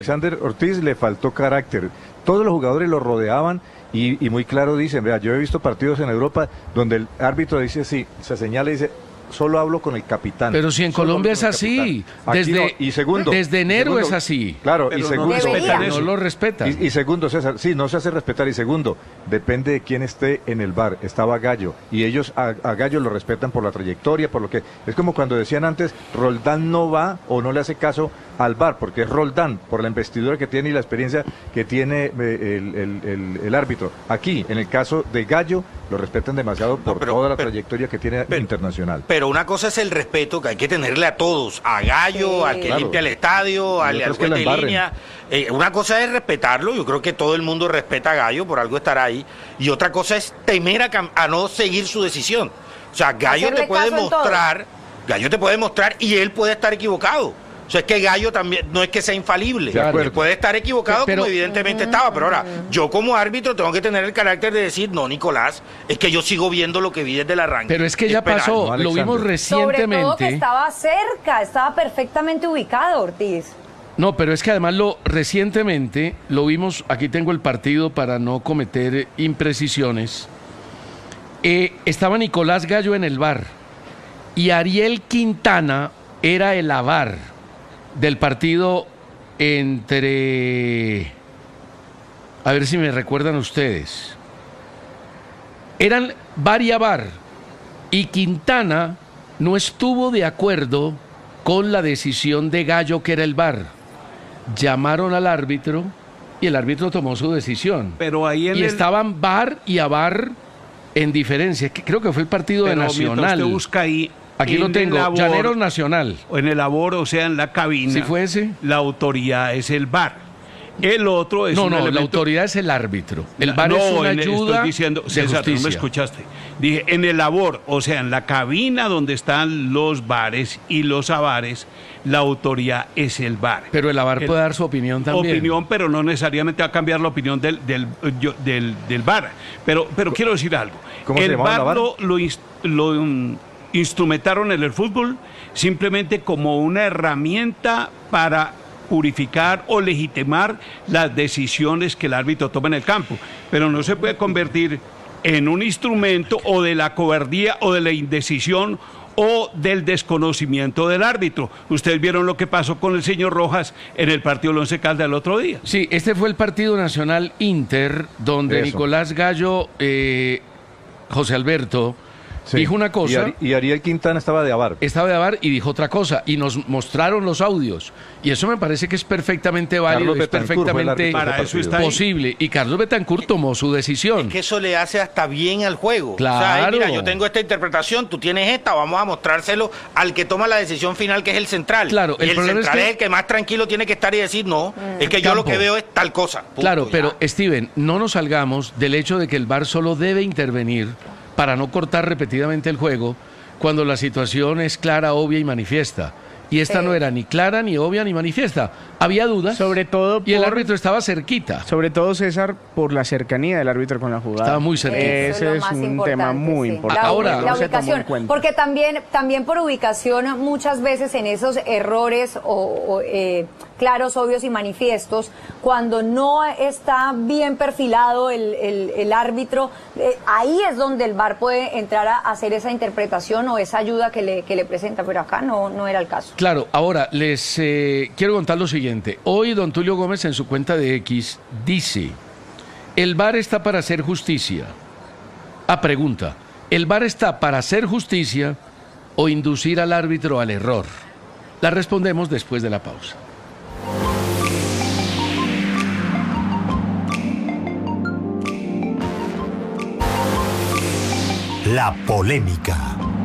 Alexander Ortiz le faltó carácter. Todos los jugadores lo rodeaban y muy claro dicen, vea, yo he visto partidos en Europa donde el árbitro dice así, se señala y dice, solo hablo con el capitán. Pero si en Colombia es así, desde enero es así. Claro, pero y segundo, no lo respetan. Y segundo, César, sí, no se hace respetar. Y segundo, depende de quién esté en el VAR. Estaba Gallo, y ellos a Gallo lo respetan por la trayectoria, por lo que... Es como cuando decían antes, Roldán no va o no le hace caso al VAR, porque es Roldán, por la investidura que tiene y la experiencia que tiene el árbitro. Aquí, en el caso de Gallo, lo respetan demasiado por toda la trayectoria que tiene internacional. Pero una cosa es el respeto que hay que tenerle a todos, a Gallo, al que limpia el estadio, al juez de línea. Una cosa es respetarlo, yo creo que todo el mundo respeta a Gallo, por algo estará ahí, y otra cosa es temer a no seguir su decisión. O sea, Gallo te puede mostrar y él puede estar equivocado. O sea, es que Gallo también, no es que sea infalible, él puede estar equivocado como evidentemente estaba, pero ahora, yo como árbitro tengo que tener el carácter de decir, no, Nicolás, es que yo sigo viendo lo que vi desde el arranque. Pero es que ya pasó, lo vimos recientemente. Sobre todo que estaba cerca, estaba perfectamente ubicado Ortiz. No, pero es que además recientemente lo vimos, aquí tengo el partido para no cometer imprecisiones, estaba Nicolás Gallo en el VAR y Ariel Quintana era el AVAR del partido entre... A ver si me recuerdan ustedes. Eran VAR y AVAR. Y Quintana no estuvo de acuerdo con la decisión de Gallo, que era el VAR. Llamaron al árbitro y el árbitro tomó su decisión. Pero ahí estaban VAR y AVAR en diferencia. Creo que fue el partido de Nacional. Usted busca ahí... Aquí lo tengo, Llaneros Nacional. O en el labor, o sea, en la cabina. ¿Sí fue ese? La autoridad es el VAR. El otro es la autoridad es el árbitro. El VAR es una ayuda estoy diciendo, de César, justicia. no me escuchaste. Dije, en el labor, o sea, en la cabina donde están los VARes y los AVARes, la autoridad es el VAR. Pero el AVAR puede dar su opinión también. Opinión, pero no necesariamente va a cambiar la opinión del VAR. Pero quiero decir algo. ¿Cómo se llamaba el VAR lo instrumentaron en el fútbol simplemente como una herramienta para purificar o legitimar las decisiones que el árbitro toma en el campo, pero no se puede convertir en un instrumento o de la cobardía o de la indecisión o del desconocimiento del árbitro. Ustedes vieron lo que pasó con el señor Rojas en el partido del Once Caldas el otro día. Sí, este fue el partido Nacional Inter, donde Nicolás Gallo, José Alberto, dijo una cosa. Y Ariel Quintana estaba de AVAR. Estaba de AVAR y dijo otra cosa. Y nos mostraron los audios. Y eso me parece que es perfectamente válido, es perfectamente posible. Y Carlos Betancur tomó su decisión. Es que eso le hace hasta bien al juego. Claro. O sea, mira, yo tengo esta interpretación, tú tienes esta, vamos a mostrárselo al que toma la decisión final, que es el central. Claro, y el central es el que más tranquilo tiene que estar y decir, no, es que yo lo que veo es tal cosa. Punto, claro, pero Steven, no nos salgamos del hecho de que el VAR solo debe intervenir para no cortar repetidamente el juego cuando la situación es clara, obvia y manifiesta. Y esta no era ni clara, ni obvia, ni manifiesta. Había dudas. Sobre todo y el árbitro estaba cerquita. Sobre todo, César, por la cercanía del árbitro con la jugada. Estaba muy cerquita. Ese es un tema muy importante. Ahora, la ubicación. Porque también por ubicación, muchas veces en esos errores claros, obvios y manifiestos, cuando no está bien perfilado el árbitro, ahí es donde el VAR puede entrar a hacer esa interpretación o esa ayuda que le presenta, pero acá no era el caso. Claro, ahora les quiero contar lo siguiente. Hoy don Tulio Gómez en su cuenta de X dice, el VAR está para hacer justicia. Pregunta, ¿el VAR está para hacer justicia o inducir al árbitro al error? La respondemos después de la pausa. La polémica.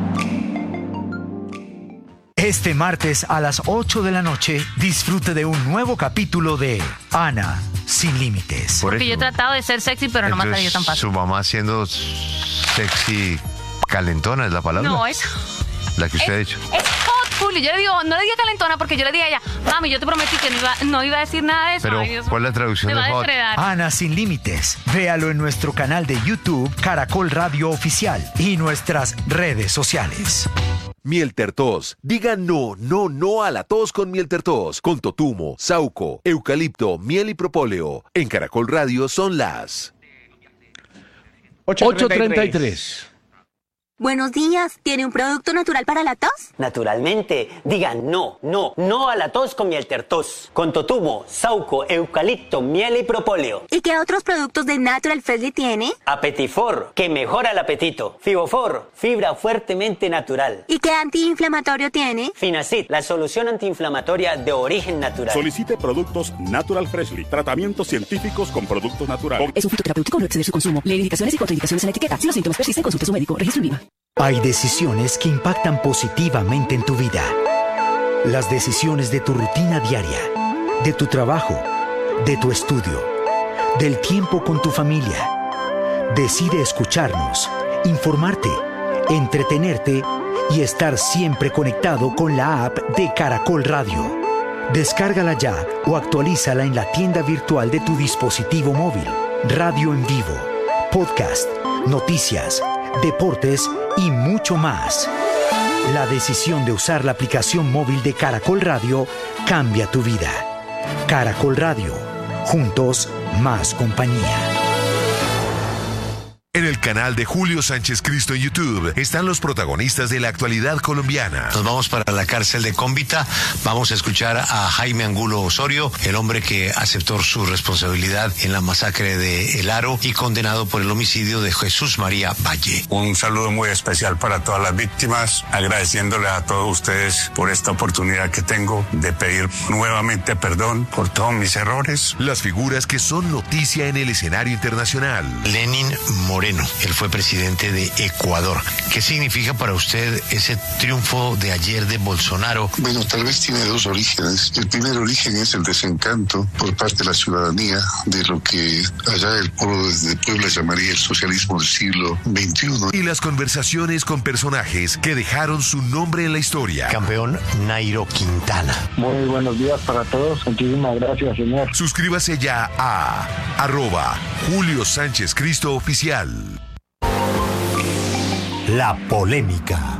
Este martes a las 8 de la noche, disfrute de un nuevo capítulo de Ana sin límites. Porque yo he tratado de ser sexy, pero no me ha salido tan fácil. Su mamá siendo sexy calentona es la palabra. No, eso. La que usted ha dicho. Es hot, Julio. Yo le digo, no le diga calentona porque yo le dije a ella, mami, yo te prometí que no iba a decir nada de eso. Pero, ay, ¿cuál es la traducción de hot? Ana sin límites. Véalo en nuestro canal de YouTube, Caracol Radio Oficial, y nuestras redes sociales. Mieltertos. Diga no, no, no a la tos con Mieltertos. Con totumo, sauco, eucalipto, miel y propóleo. En Caracol Radio son las 8:33. Buenos días, ¿tiene un producto natural para la tos? Naturalmente, digan no, no, no a la tos con Mieltertos. Con totumo, sauco, eucalipto, miel y propóleo. ¿Y qué otros productos de Natural Freshly tiene? Apetifor, que mejora el apetito. Fibofor, fibra fuertemente natural. ¿Y qué antiinflamatorio tiene? Finacid, la solución antiinflamatoria de origen natural. Solicite productos Natural Freshly, tratamientos científicos con productos naturales. Es un fitoterapéutico, no exceder su consumo. Lee indicaciones y contraindicaciones en la etiqueta. Si los síntomas persisten, consulte a su médico. Registro en INVIMA. Hay decisiones que impactan positivamente en tu vida. Las decisiones de tu rutina diaria, de tu trabajo, de tu estudio, del tiempo con tu familia. Decide escucharnos, informarte, entretenerte y estar siempre conectado con la app de Caracol Radio. Descárgala ya o actualízala en la tienda virtual de tu dispositivo móvil. Radio en vivo, podcast, noticias, deportes y mucho más. La decisión de usar la aplicación móvil de Caracol Radio cambia tu vida. Caracol Radio. Juntos, más compañía. En el canal de Julio Sánchez Cristo en YouTube están los protagonistas de la actualidad colombiana. Nos vamos para la cárcel de Cómbita. Vamos a escuchar a Jaime Angulo Osorio, el hombre que aceptó su responsabilidad en la masacre de El Aro y condenado por el homicidio de Jesús María Valle. Un saludo muy especial para todas las víctimas, agradeciéndoles a todos ustedes por esta oportunidad que tengo de pedir nuevamente perdón por todos mis errores. Las figuras que son noticia en el escenario internacional. Lenín Moreno. Él fue presidente de Ecuador. ¿Qué significa para usted ese triunfo de ayer de Bolsonaro? Bueno, tal vez tiene dos orígenes. El primer origen es el desencanto por parte de la ciudadanía de lo que allá el pueblo de Puebla llamaría el socialismo del siglo XXI. Y las conversaciones con personajes que dejaron su nombre en la historia. Campeón Nairo Quintana. Muy buenos días para todos. Muchísimas gracias, señor. Suscríbase ya a @Julio Sánchez Cristo Oficial. La polémica.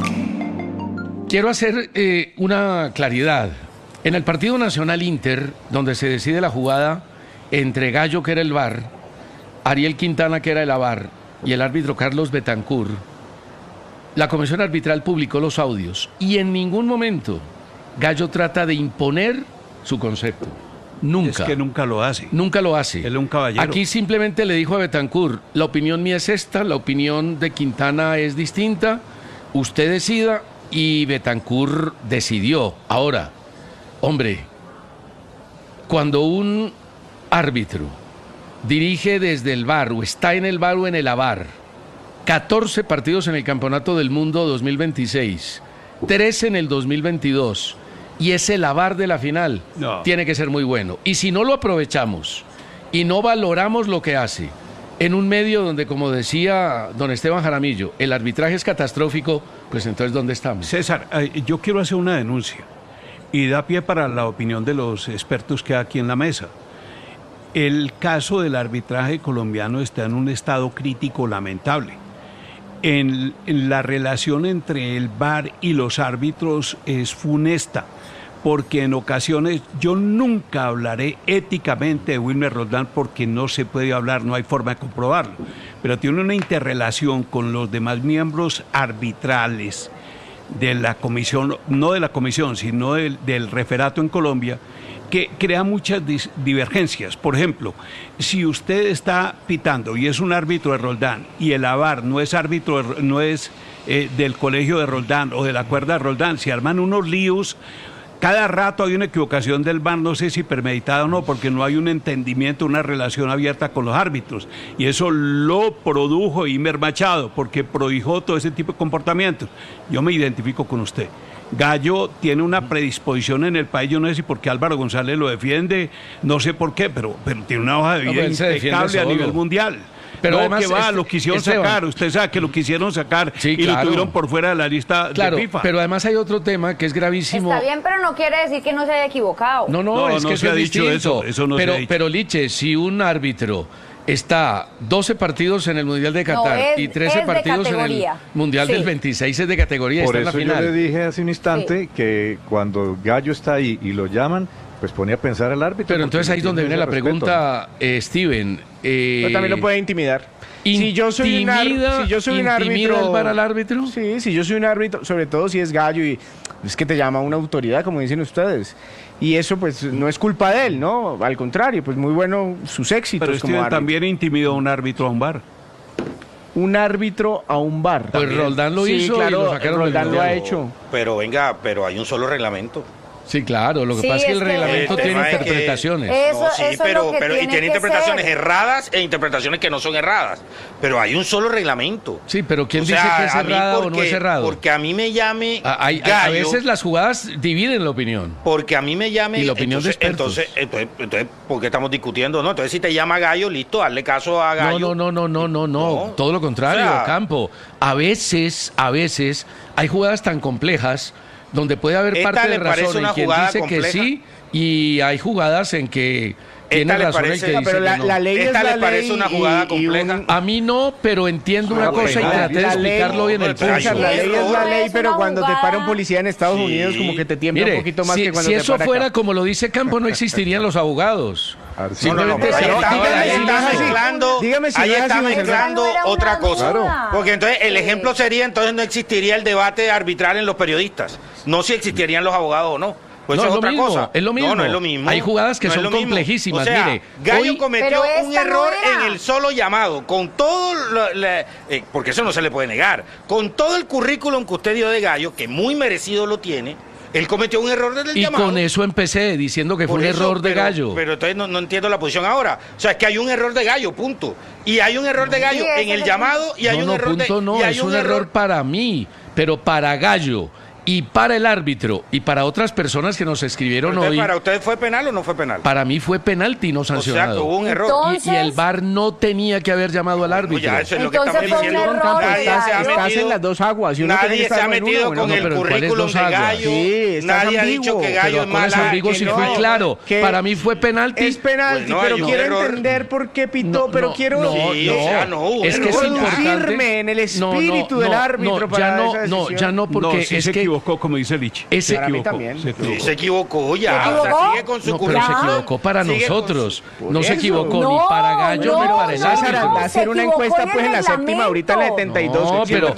Quiero hacer una claridad. En el partido Nacional Inter, donde se decide la jugada entre Gallo, que era el VAR, Ariel Quintana, que era el AVAR, y el árbitro Carlos Betancur, la comisión arbitral publicó los audios y en ningún momento Gallo trata de imponer su concepto. Nunca. Es que nunca lo hace. Nunca lo hace. Él es un caballero. Aquí simplemente le dijo a Betancur, la opinión mía es esta, la opinión de Quintana es distinta, usted decida, y Betancur decidió. Ahora, hombre, cuando un árbitro dirige desde el VAR o está en el VAR o en el AVAR, 14 partidos en el Campeonato del Mundo 2026, 13 en el 2022, y es el AVAR de la final, tiene que ser muy bueno. Y si no lo aprovechamos y no valoramos lo que hace en un medio donde, como decía don Esteban Jaramillo, el arbitraje es catastrófico, pues entonces ¿dónde estamos? César, yo quiero hacer una denuncia y da pie para la opinión de los expertos que hay aquí en la mesa. El caso del arbitraje colombiano está en un estado crítico lamentable. En la relación entre el VAR y los árbitros es funesta, porque en ocasiones yo nunca hablaré éticamente de Wilmer Roldán porque no se puede hablar, no hay forma de comprobarlo, pero tiene una interrelación con los demás miembros arbitrales de la comisión, no de la comisión, sino del referato en Colombia, que crea muchas divergencias. Por ejemplo, si usted está pitando y es un árbitro de Roldán y el AVAR no es árbitro, no es del colegio de Roldán o de la cuerda de Roldán, se arman unos líos. Cada rato hay una equivocación del VAR, no sé si premeditada o no, porque no hay un entendimiento, una relación abierta con los árbitros. Y eso lo produjo Imer Machado, porque prohijó todo ese tipo de comportamientos. Yo me identifico con usted. Gallo tiene una predisposición en el país, yo no sé si porque Álvaro González lo defiende, no sé por qué, pero tiene una hoja de vida impecable a nivel mundial. Pero no, además, que va, lo quisieron sacar, usted sabe que lo quisieron sacar y lo tuvieron por fuera de la lista de FIFA. Pero además hay otro tema que es gravísimo. Está bien, pero no quiere decir que no se haya equivocado. No, es que no eso se ha es dicho distinto. eso no se ha dicho. Pero Liche, si un árbitro está 12 partidos en el Mundial de Qatar y 13 partidos en el Mundial del 26, es de categoría. Por está eso en la final. yo le dije hace un instante que cuando Gallo está ahí y lo llaman, pues ponía a pensar al árbitro. Pero entonces ahí es donde viene la pregunta, Steven. Pero también lo puede intimidar. Si yo soy un árbitro, el VAR al árbitro? Sí, si yo soy un árbitro, sobre todo si es Gallo y es que te llama una autoridad, como dicen ustedes. Y eso pues no es culpa de él, ¿no? Al contrario, pues muy bueno sus éxitos. Pero como árbitro. También intimidó a un árbitro a un VAR. Un árbitro a un VAR. Pues Roldán lo hizo, claro, y lo sacaron. Roldán lo ha hecho. Pero venga, pero hay un solo reglamento. Sí, claro, lo que pasa es que el reglamento tiene interpretaciones. Pero tiene interpretaciones erradas e interpretaciones que no son erradas. Pero hay un solo reglamento. Sí, pero ¿quién dice que es errado o no es errado? Porque a mí me llame Gallo, a veces las jugadas dividen la opinión. Porque a mí me llame... Y la opinión de expertos. Entonces, ¿por qué estamos discutiendo? No, entonces si te llama Gallo, listo, hazle caso a Gallo. No. Todo lo contrario, Campo. A veces hay jugadas tan complejas donde puede haber parte de razón en quien dice compleja. Que sí, y hay jugadas en que tiene razón el que dice pero que no. La ley esta es la le parece una jugada compleja. A mí no, pero entiendo una cosa y traté de explicarlo hoy en el punto. La ley es la ley, pero cuando te para un policía en Estados Unidos como que te tiembla un poquito más que cuando te para si eso fuera acá. como lo dice Campo, no existirían los abogados. Simplemente ahí está mezclando otra cosa. Porque entonces el ejemplo sería, entonces no existiría el debate arbitral en los periodistas. No si existirían los abogados o no. Pues no, es otra cosa. Es lo mismo. No es lo mismo. Hay jugadas que son complejísimas. O sea, mire, Gallo cometió un error en el solo llamado, con todo, porque eso no se le puede negar, con todo el currículum que usted dio de Gallo, que muy merecido lo tiene. Él cometió un error desde el llamado. Y con eso empecé diciendo que fue un error de Gallo. Pero entonces no entiendo la posición ahora. O sea, es que hay un error de Gallo, punto. Y hay un error de Gallo en el llamado y hay un error de... No, es un error para mí, pero para Gallo y para el árbitro y para otras personas que nos escribieron hoy. ¿Para usted fue penal o no fue penal? Para mí fue penalti no sancionado. O sea, hubo un error. Y el VAR no tenía que haber llamado al árbitro. Ya, eso es lo que estamos diciendo. Estás en las dos aguas. Nadie se ha metido con el currículum de Gallo. Nadie ha dicho que Gallo es mala. Si fue claro, para mí fue penalti. Es penalti, pero quiero entender por qué pitó, pero quiero es que es importante en el espíritu del árbitro para esa decisión. Ya no, porque es que como dice Lich. Se equivocó ya. Sigue con su pero se equivocó para nosotros. No se equivocó ni para Gallo ni para el árbitro. Hacer una encuesta pues en la séptima, ahorita en la 72. No, pero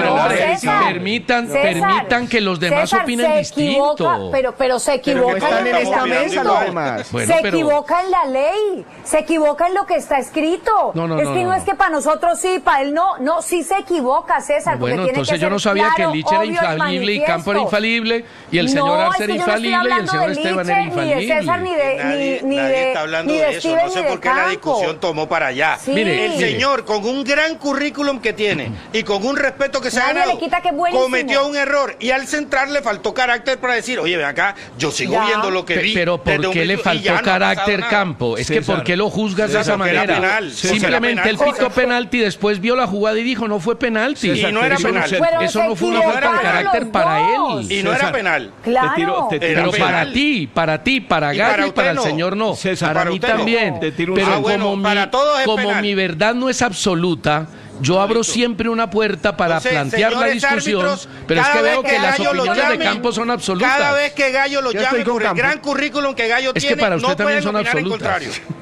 permitan que los demás opinen distinto. Pero se equivoca en esta mesa los demás. Se equivoca en la ley. Se equivoca en lo que está escrito. Es que no es que para nosotros sí, para él no. No, sí se equivoca, César. Bueno, entonces yo no sabía que Lich era infalible y Campo era infalible y el señor Arce era infalible y el señor Esteban era infalible. Ni de César nadie está hablando de eso. Steven, no sé por qué la discusión tomó para allá. Mire, el señor, con un gran currículum que tiene y con un respeto que se ha ganado, cometió un error y al centrar le faltó carácter para decir, oye, ven acá, yo sigo viendo lo que vi. Pero ¿por qué le faltó carácter, Campo? Es que ¿por qué lo juzgas de esa manera? Simplemente él pitó penalti, después vio la jugada y dijo, no fue penalti. Y no era penal. Eso no fue una falta de carácter para él. Y no era penal. Claro. Pero para ti, para Gallo y para el señor no. Para mí también. Pero como mi verdad no es absoluta, yo abro siempre una puerta para plantear la discusión, pero es que veo que las opiniones de Campo son absolutas. Cada vez que Gallo lo llame por el gran currículum que Gallo tiene, es que para usted no también son opinar absolutas.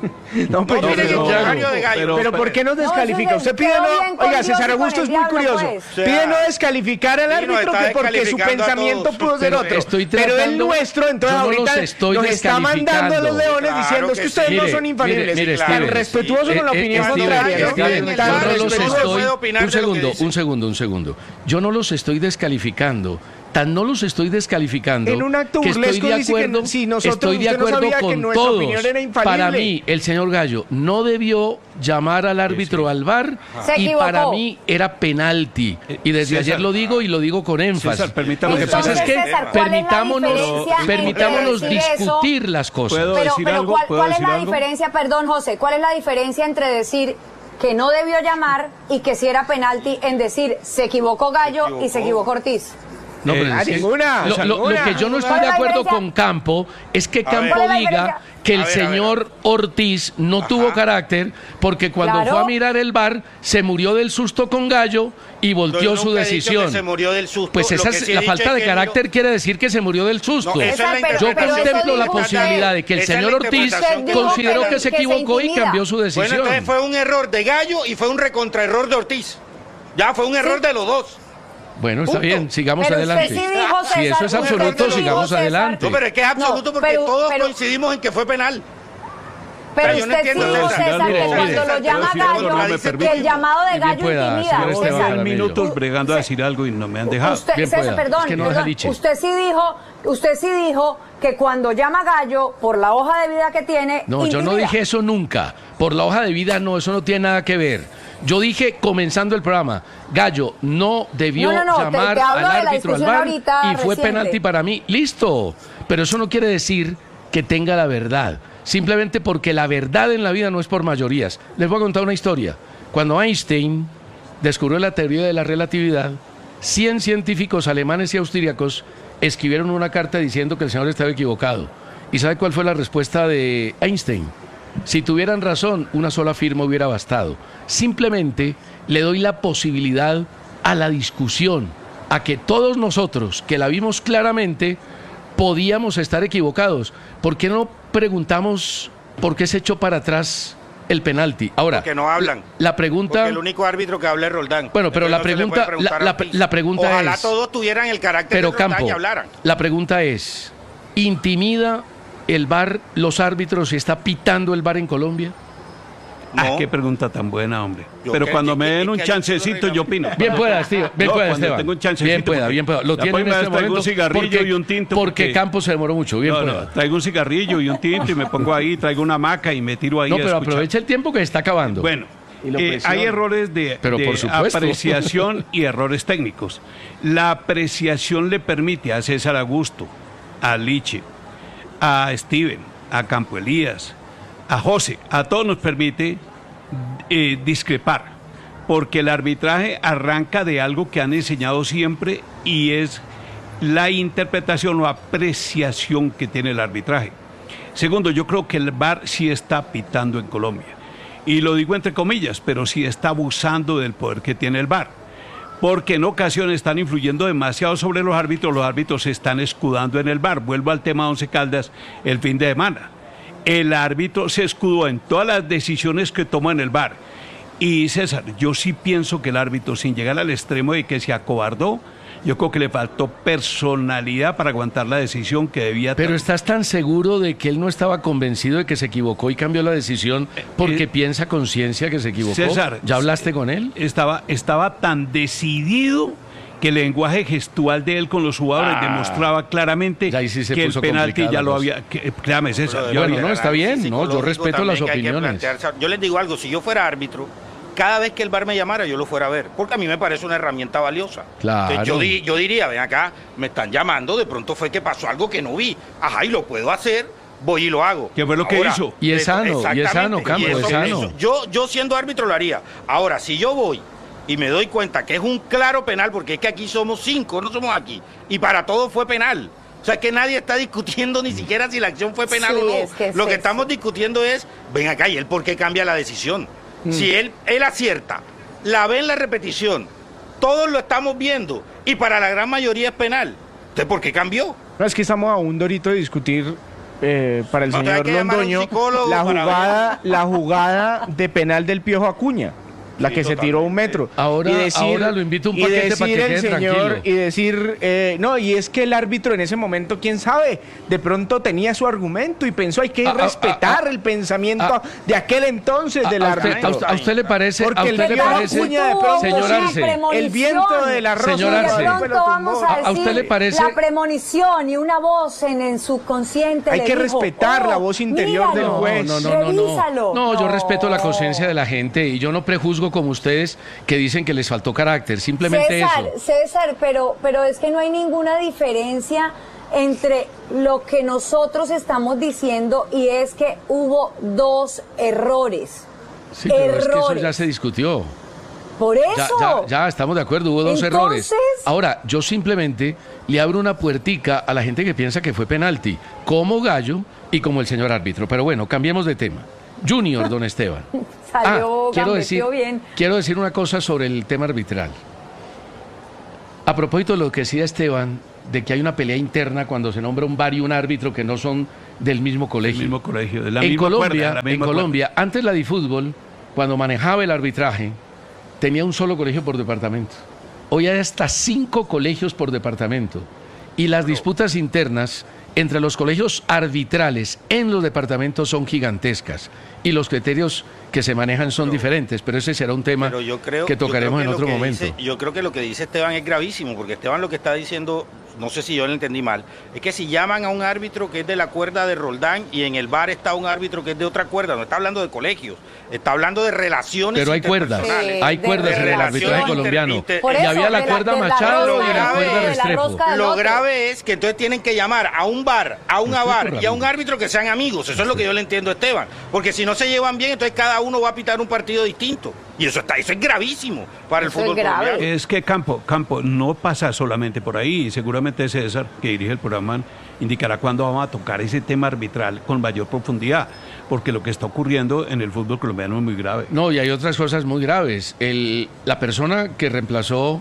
Pero ¿por qué nos descalifica? Usted pide no... Oiga, César Augusto es muy curioso. Pide no descalificar al árbitro porque su pensamiento pudo ser otro. Pero el nuestro, entonces ahorita nos está mandando a los leones diciendo es que ustedes no son infalibles. Tan respetuoso con la opinión contraria. Un segundo. Yo no los estoy descalificando. Tan no los estoy descalificando en un acto que estoy de acuerdo, estoy de acuerdo con todos. Para mí, el señor Gallo no debió llamar al árbitro al VAR y para mí era penalti. Y desde ayer lo digo y lo digo con énfasis. César, permítame. Lo que pasa es que permitámonos discutir las cosas. ¿Puedo decir algo? ¿Cuál es la diferencia, perdón, José, cuál es la diferencia entre decir que no debió llamar y que si era penalti en decir se equivocó Gallo y se equivocó Ortiz? No, pero lo que yo no estoy de acuerdo con Campo es que Campo diga que el señor Ortiz no tuvo carácter porque cuando fue a mirar el VAR se murió del susto con Gallo y volteó su decisión. Se murió del susto. Pues esa la falta de carácter quiere decir que se murió del susto. Yo contemplo la posibilidad de que el señor Ortiz consideró que se equivocó y cambió su decisión. Bueno, entonces fue un error de Gallo y fue un recontraerror de Ortiz. Ya fue un error de los dos. Bueno, está bien, sigamos adelante. Sí dijo, César, si eso es absoluto, sigamos adelante. No, pero es que es absoluto porque todos coincidimos en que fue penal. Pero usted sí dijo, César, que cuando lo llama Gallo, que el llamado de Gallo intimida. Llevo 10 minutos bregando a decir algo y no me han dejado. César, perdón, usted sí dijo que cuando llama Gallo, por la hoja de vida que tiene, no, yo no dije eso nunca. Por la hoja de vida no, eso no tiene nada que ver. Yo dije, comenzando el programa, Gallo no debió llamar al árbitro al VAR y fue penalti para mí. Listo, pero eso no quiere decir que tenga la verdad. Simplemente porque la verdad en la vida no es por mayorías. Les voy a contar una historia. Cuando Einstein descubrió la teoría de la relatividad, 100 científicos alemanes y austríacos escribieron una carta diciendo que el señor estaba equivocado. ¿Y sabe cuál fue la respuesta de Einstein? Si tuvieran razón, una sola firma hubiera bastado. Simplemente le doy la posibilidad a la discusión, a que todos nosotros, que la vimos claramente, podíamos estar equivocados. ¿Por qué no preguntamos por qué se echó para atrás el penalti? Ahora, porque no hablan. La pregunta... Porque el único árbitro que habla es Roldán. Bueno, pero la pregunta Ojalá todos tuvieran el carácter de Roldán y hablaran. La pregunta es, ¿intimida el VAR los árbitros y está pitando el VAR en Colombia? No. Qué pregunta tan buena, hombre. Pero cuando me den un chancecito, yo opino. Bien pueda, Steve. Bien pueda, Esteban. Tengo un chancecito. Bien pueda. Lo tiene en este momento. Traigo un cigarrillo y un tinto. Porque Campos se demoró mucho. Bien pueda. Traigo un cigarrillo y un tinto y me pongo ahí, traigo una hamaca y me tiro ahí. No, pero aprovecha el tiempo que está acabando. Bueno, hay errores de apreciación y errores técnicos. La apreciación le permite a César Augusto, a Liche, a Steven, a Campo Elías, a José, a todos nos permite discrepar, porque el arbitraje arranca de algo que han enseñado siempre y es la interpretación o apreciación que tiene el arbitraje. Segundo, yo creo que el VAR sí está pitando en Colombia, y lo digo entre comillas, pero sí está abusando del poder que tiene el VAR, porque en ocasiones están influyendo demasiado sobre los árbitros se están escudando en el VAR. Vuelvo al tema de Once Caldas el fin de semana. El árbitro se escudó en todas las decisiones que toma en el VAR. Y César, yo sí pienso que el árbitro, sin llegar al extremo de que se acobardó, yo creo que le faltó personalidad para aguantar la decisión que debía tomar. Pero ¿estás tan seguro de que él no estaba convencido de que se equivocó y cambió la decisión porque piensa con ciencia que se equivocó? César, ¿ya hablaste con él? Estaba tan decidido que el lenguaje gestual de él con los jugadores demostraba claramente que el penalti ya lo había... Créame, César. Bueno, no, está bien, no, yo respeto las opiniones. Yo les digo algo, si yo fuera árbitro, cada vez que el VAR me llamara yo lo fuera a ver, porque a mí me parece una herramienta valiosa. Claro. Entonces, yo diría, ven acá, me están llamando, de pronto fue que pasó algo que no vi. Ajá, y lo puedo hacer, voy y lo hago. ¿Qué fue lo que hizo? Y es sano, Campo, es sano. Yo siendo árbitro lo haría. Ahora, si yo voy y me doy cuenta que es un claro penal, porque es que aquí somos 5, no somos aquí, y para todos fue penal. O sea, que nadie está discutiendo ni siquiera si la acción fue penal o no. Lo que estamos discutiendo es, ven acá, ¿y él por qué cambia la decisión? Si él acierta, la ve en la repetición, todos lo estamos viendo, y para la gran mayoría es penal. Entonces, ¿por qué cambió? No, es que estamos a un dorito de discutir para el señor Londoño la jugada de penal del Piojo Acuña. La que se tiró 1 metro. Ahora lo invito a un paquete para que quede tranquilo. Y decir, no, y es que el árbitro en ese momento, quién sabe, de pronto tenía su argumento y pensó, hay que respetar el pensamiento de aquel entonces del árbitro. ¿A usted le parece? Porque ¿a usted le parece, señor Arce, el viento de la rosa? Señor Arce, ¿a usted le parece? La premonición y una voz en el subconsciente. Hay que respetar la voz interior del juez. No, yo respeto la conciencia de la gente y yo no prejuzgo como ustedes que dicen que les faltó carácter, simplemente César, pero es que no hay ninguna diferencia entre lo que nosotros estamos diciendo y es que hubo 2 errores. Sí, pero es que eso ya se discutió. Por eso. Ya, estamos de acuerdo, hubo dos errores. Ahora, yo simplemente le abro una puertica a la gente que piensa que fue penalti, como Gallo y como el señor árbitro. Pero bueno, cambiemos de tema. Junior, don Esteban. Quiero decir una cosa sobre el tema arbitral. A propósito de lo que decía Esteban, de que hay una pelea interna cuando se nombra un VAR y un árbitro que no son del mismo colegio. Del mismo colegio, de la en misma Colombia, cuerda, en Colombia, antes la DiFútbol, cuando manejaba el arbitraje, tenía un solo colegio por departamento. Hoy hay hasta 5 colegios por departamento. Y las disputas internas entre los colegios arbitrales en los departamentos son gigantescas. Y los criterios que se manejan son diferentes, pero ese será un tema que tocaremos en otro momento. Yo creo que lo que dice Esteban es gravísimo, porque Esteban lo que está diciendo, no sé si yo lo entendí mal, es que si llaman a un árbitro que es de la cuerda de Roldán y en el VAR está un árbitro que es de otra cuerda, no está hablando de colegios, está hablando de relaciones. Pero hay cuerdas en el arbitraje colombiano. Y había la cuerda Machado y la cuerda Restrepo. Lo grave es que entonces tienen que llamar a un VAR, a un AVAR y a un árbitro que sean amigos. Eso es lo que yo le entiendo a Esteban. Porque si no se llevan bien, entonces cada uno va a pitar un partido distinto. Y eso es gravísimo para el fútbol colombiano. Es que Campo no pasa solamente por ahí. Seguramente César, que dirige el programa, indicará cuándo vamos a tocar ese tema arbitral con mayor profundidad, porque lo que está ocurriendo en el fútbol colombiano es muy grave. No, y hay otras cosas muy graves. La persona que reemplazó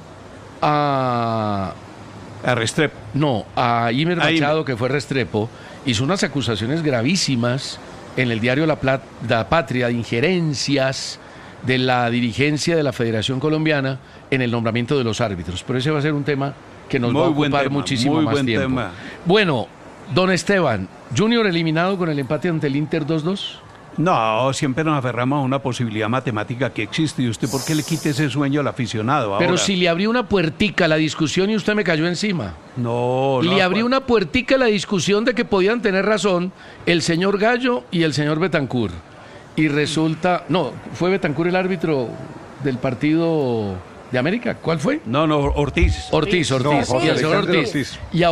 a Restrepo. No, a Imer Machado, que fue Restrepo, hizo unas acusaciones gravísimas en el diario La Patria de injerencias de la dirigencia de la Federación Colombiana en el nombramiento de los árbitros. Pero ese va a ser un tema que nos va a ocupar muchísimo más tiempo. Bueno, don Esteban, ¿Junior eliminado con el empate ante el Inter 2-2? No, siempre nos aferramos a una posibilidad matemática que existe. ¿Y usted por qué le quita ese sueño al aficionado ahora? Pero si le abrió una puertica a la discusión y usted me cayó encima. No. Le abrí una puertica a la discusión de que podían tener razón el señor Gallo y el señor Betancur. Y resulta... No, ¿fue Betancur el árbitro del partido de América? ¿Cuál fue? No, Ortiz. Ortiz. No, y el señor Ortiz. Y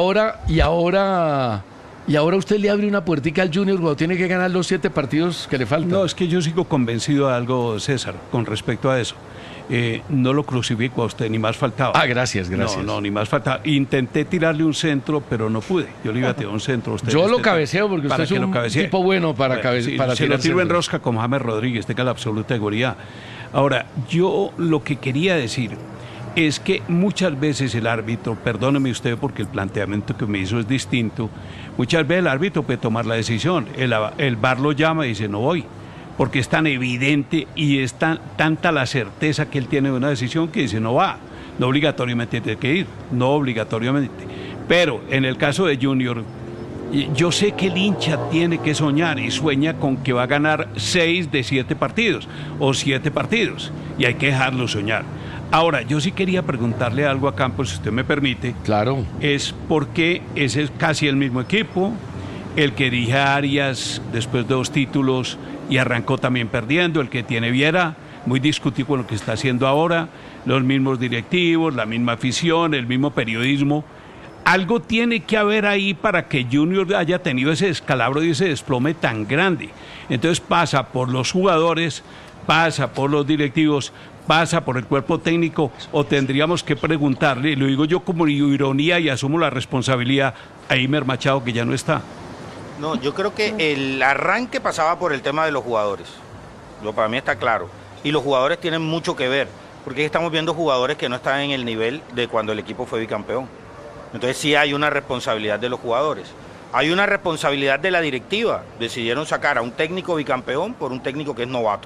ahora usted le abre una puertica al Junior cuando tiene que ganar los 7 partidos que le faltan. No, es que yo sigo convencido de algo, César, con respecto a eso. No lo crucifico a usted, ni más faltaba. Gracias. No, ni más faltaba. Intenté tirarle un centro, pero no pude. Yo le iba a tirar un centro a usted. Yo lo cabeceo porque usted es un tipo bueno para cabecear. Se lo tiro en rosca como James Rodríguez, tenga la absoluta seguridad. Ahora, yo lo que quería decir es que muchas veces el árbitro, perdóneme usted porque el planteamiento que me hizo es distinto, muchas veces el árbitro puede tomar la decisión, el VAR lo llama y dice no voy, porque es tan evidente y es tanta la certeza que él tiene de una decisión que dice no va, no obligatoriamente tiene que ir, no obligatoriamente. Pero en el caso de Junior, yo sé que el hincha tiene que soñar y sueña con que va a ganar 6 de 7 partidos o 7 partidos y hay que dejarlo soñar. Ahora, yo sí quería preguntarle algo a Campos, si usted me permite. Claro. Es porque ese es casi el mismo equipo, el que dirige a Arias después de 2 títulos y arrancó también perdiendo, el que tiene Viera, muy discutido con lo que está haciendo ahora, los mismos directivos, la misma afición, el mismo periodismo. Algo tiene que haber ahí para que Junior haya tenido ese descalabro y ese desplome tan grande. Entonces pasa por los jugadores, pasa por los directivos, pasa por el cuerpo técnico, o tendríamos que preguntarle, lo digo yo como ironía y asumo la responsabilidad, a Imer Machado, que ya no está. No, yo creo que el arranque pasaba por el tema de los jugadores. Para mí está claro. Y los jugadores tienen mucho que ver, porque estamos viendo jugadores que no están en el nivel de cuando el equipo fue bicampeón. Entonces sí hay una responsabilidad de los jugadores. Hay una responsabilidad de la directiva. Decidieron sacar a un técnico bicampeón por un técnico que es novato.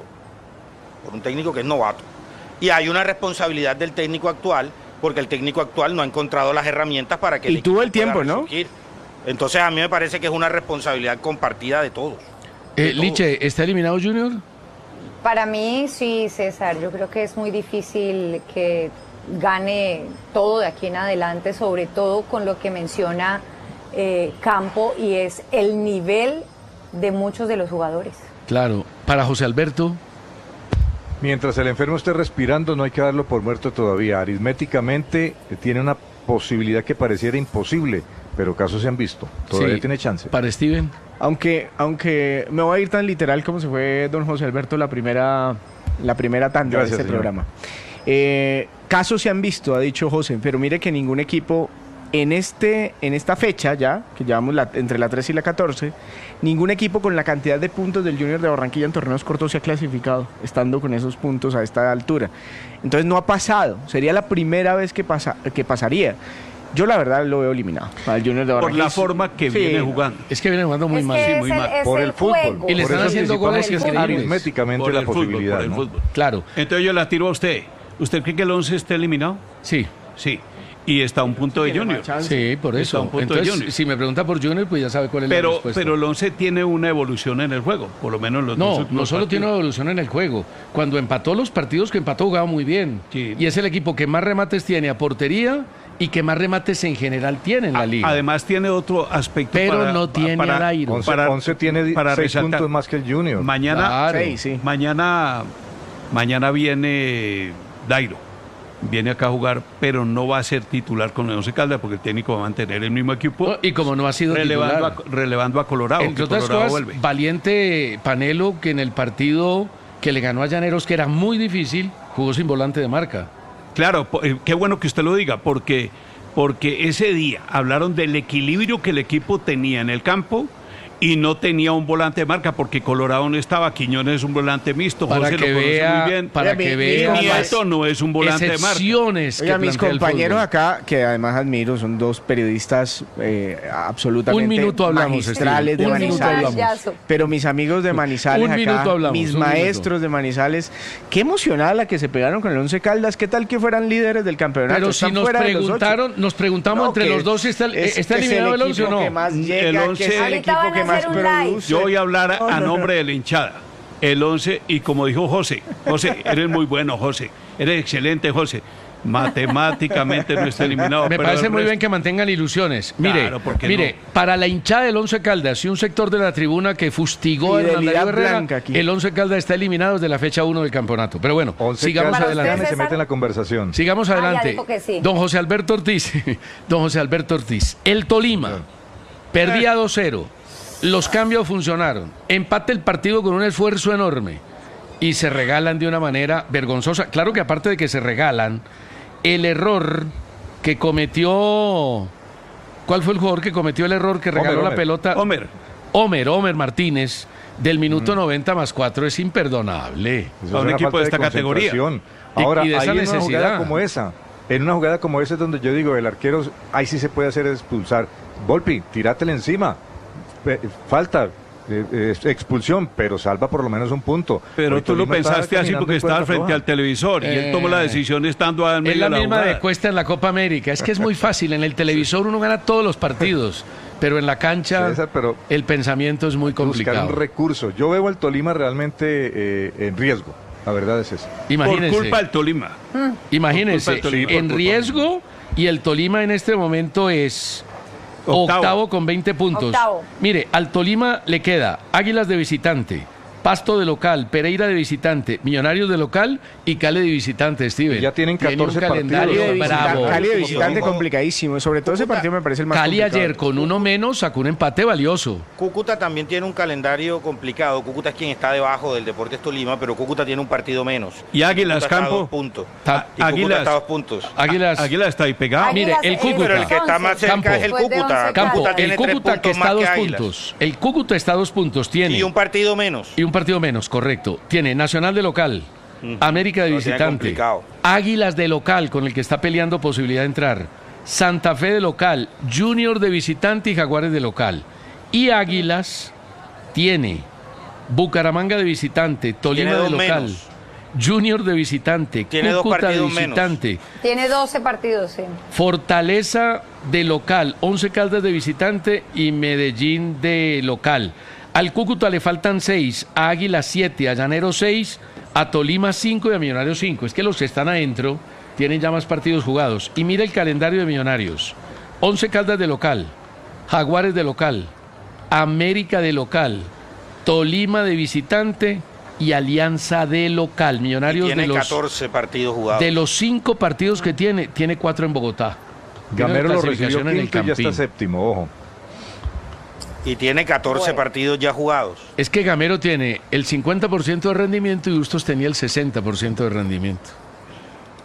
Y hay una responsabilidad del técnico actual, porque el técnico actual no ha encontrado las herramientas para que... Y tuvo el tiempo, ¿no? Entonces a mí me parece que es una responsabilidad compartida de todos. Liche, ¿está eliminado Junior? Para mí sí, César. Yo creo que es muy difícil que gane todo de aquí en adelante, sobre todo con lo que menciona Campo, y es el nivel de muchos de los jugadores. Claro. Para José Alberto... Mientras el enfermo esté respirando, no hay que darlo por muerto todavía. Aritméticamente tiene una posibilidad que pareciera imposible, pero casos se han visto. Todavía tiene chance. Para Steven. Aunque me voy a ir tan literal como se fue don José Alberto la primera tanda de este programa. Casos se han visto, ha dicho José, pero mire que ningún equipo en esta fecha ya, que llevamos entre la 13 y la 14, ningún equipo con la cantidad de puntos del Junior de Barranquilla en torneos cortos se ha clasificado, estando con esos puntos a esta altura. Entonces no ha pasado, sería la primera vez que pasaría. Yo la verdad lo veo eliminado al Junior de Barranquilla. Por la forma que viene jugando. Es que viene jugando muy mal. Sí, muy mal. Por el fútbol. Y le están haciendo goles increíbles. Aritméticamente la posibilidad. Por el fútbol. Claro. Entonces yo la tiro a usted. ¿Usted cree que el 11 está eliminado? Sí. Sí. Y está a un punto de Junior. Sí, por eso. Está a un punto Entonces, de Junior. si me pregunta por Junior, pues ya sabe cuál es la respuesta. Pero el 11 tiene una evolución en el juego, por lo menos los dos. No solo tiene una evolución en el juego. Cuando empató los partidos que empató, jugaba muy bien. Sí. Y es el equipo que más remates tiene a portería y que más remates en general tiene en la liga. Además tiene otro aspecto. Pero no tiene a Dairo. 11 tiene 6 puntos más que el Junior. Mañana, Claro. Sí. mañana viene Dairo. Viene acá a jugar, pero no va a ser titular con el 11 Caldas porque el técnico va a mantener el mismo equipo. Y como no ha sido titular. Relevando a Colorado. Entre otras Colorado cosas, vuelve. valiente Panelo, que en el partido que le ganó a Llaneros, que era muy difícil, jugó sin volante de marca. Claro, qué bueno que usted lo diga, porque ese día hablaron del equilibrio que el equipo tenía en el campo y no tenía un volante de marca porque Colorado no estaba, Quiñones es un volante mixto, Para José que lo conoce vea, muy bien. para que vea Nieto no es un volante de marca. excepciones que Oiga, mis plantea el compañeros fútbol. acá, que además admiro, son dos periodistas absolutamente Un minuto hablamos, magistrales Steven. de Un minuto Manizales. hablamos. Pero mis amigos de Manizales Un minuto acá, hablamos, mis un maestros de Manizales, qué emocionada la que se pegaron con el 11 Caldas. ¿Qué tal que fueran líderes del campeonato? Pero si Están nos fuera de los preguntamos No, entre que los dos si está eliminado el 11 o no. Que más llega, El que 11 es el Ahorita equipo van a que más hacer un live. produce. Yo voy a hablar a nombre de la hinchada. El 11, y como dijo José, eres muy bueno, José. Eres excelente, José. Matemáticamente no está eliminado. Me pero parece el muy resto- bien que mantengan ilusiones. Mire, Claro, ¿por qué mire, no? para la hinchada del 11 Caldas y un sector de la tribuna que fustigó a Hernán Fidelidad Darío Herrera, blanca aquí. el 11 Caldas está eliminado desde la fecha 1 del campeonato. Pero bueno, 11 sigamos Caldas Para adelante. usted, se mete en la conversación. Sigamos ya adelante. dijo que sí. Don José Alberto Ortiz. Don José Alberto Ortiz. El Tolima perdía 2-0. Los cambios funcionaron. Empate el partido con un esfuerzo enorme. Y se regalan de una manera vergonzosa. Claro que aparte de que se regalan, el error que cometió... ¿Cuál fue el jugador que cometió el error que regaló la pelota? Homer Martínez, del minuto 90 más 4 es imperdonable. Eso es una falta de concentración. Ahora, Y de esa ahí en una jugada necesidad. como esa, en una jugada como esa es donde yo digo, el arquero, ahí sí se puede hacer expulsar. Volpi, tírátela encima. Falta, expulsión, pero salva por lo menos un punto. Pero Hoy tú lo Tolima está pensaste así caminando porque en estaba cuerda frente floja. al televisor y él tomó la decisión estando en Es medio la de la misma jugada. de Cuesta en la Copa América. Es que es muy fácil. En el televisor uno gana todos los partidos. Pero en la cancha César, pero el pensamiento es muy buscar complicado. un recurso. Yo veo al Tolima realmente en riesgo. La verdad es eso. Imagínense. Por culpa del Tolima. Imagínense, Por culpa del Tolima, en por riesgo, y el Tolima en este momento es octavo con 20 puntos. Octavo. Mire, al Tolima le queda Águilas de visitante, Pasto de local, Pereira de visitante, Millonarios de local y Cali de visitante, Steven. Ya tienen 14 un calendario partidos. bravo. Cali de visitante complicadísimo. Sobre todo ese partido me parece el más Cali complicado. ayer con uno menos sacó un empate valioso. Cúcuta también tiene un calendario complicado. Cúcuta es quien está debajo del Deportes Tolima, pero Cúcuta tiene un partido menos. Y Águilas, Cúcuta está a Campo. 2 puntos. Ta- Y Cúcuta Águilas. está a 2 puntos. Águila está ahí pegado. Mire, el Águilas, Cúcuta. Pero el que está más cerca Campo. es el Después de Cúcuta. 11 Campo, Cúcuta el tiene 3 Cúcuta que puntos está a más 2 que Águilas. puntos. El Cúcuta está a 2 puntos, tiene. Y un partido menos. Y un partido menos, correcto. Tiene Nacional de local, América de Lo tiene visitante, complicado. Águilas de local, con el que está peleando posibilidad de entrar, Santa Fe de local, Junior de visitante y Jaguares de local. Y Águilas tiene Bucaramanga de visitante, Tolima Tiene de dos local, menos. Junior de visitante, Tiene dos Cúcuta de partidos menos. visitante, Tiene 12 partidos, sí. Fortaleza de local, 11 Caldas de visitante y Medellín de local. Al Cúcuta le faltan 6, a Águila 7, a Llanero 6, a Tolima 5 y a Millonarios 5. Es que los que están adentro tienen ya más partidos jugados. Y mira el calendario de Millonarios. 11 Caldas de local, Jaguares de local, América de local, Tolima de visitante y Alianza de local. Millonarios Tiene de los 14 partidos jugados. de los 5 partidos que tiene 4 en Bogotá. Tiene Gamero la lo recibió clasificación en el quinto y ya está Campín. séptimo, ojo. Y tiene 14 partidos ya jugados. Es que Gamero tiene el 50% de rendimiento y Bustos tenía el 60% de rendimiento.